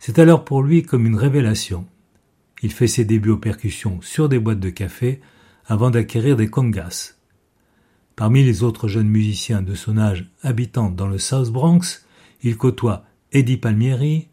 C'est alors pour lui comme une révélation. Il fait ses débuts aux percussions sur des boîtes de café avant d'acquérir des congas. Parmi les autres jeunes musiciens de son âge habitant dans le South Bronx, il côtoie Eddie Palmieri,